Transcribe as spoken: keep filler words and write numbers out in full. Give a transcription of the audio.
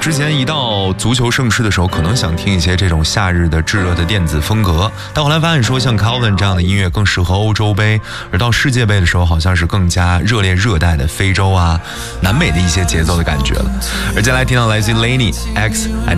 之前一到足球盛世的时候，可能想听一些这种夏日的炙热的电子风格，但后来发现说像 Calvin 这样的音乐更适合欧洲杯，而到世界杯的时候好像是更加热烈热带的非洲啊、南美的一些节奏的感觉了。而接下来听到来自 Lainey X